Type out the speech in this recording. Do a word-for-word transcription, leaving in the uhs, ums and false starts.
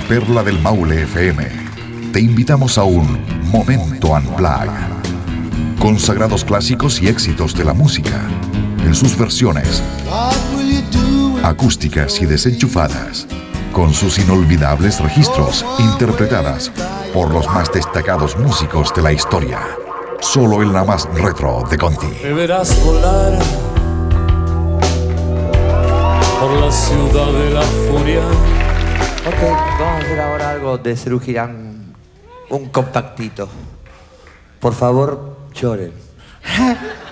Perla del Maule F M, te invitamos a un Momento Unplugged. Consagrados clásicos y éxitos de la música, en sus versiones acústicas y desenchufadas, con sus inolvidables registros, interpretadas por los más destacados músicos de la historia. Solo en la más retro de Conti. Me verás volar por la ciudad de la furia. Ok, vamos a hacer ahora algo de Serú Girán, un compactito. Por favor, lloren.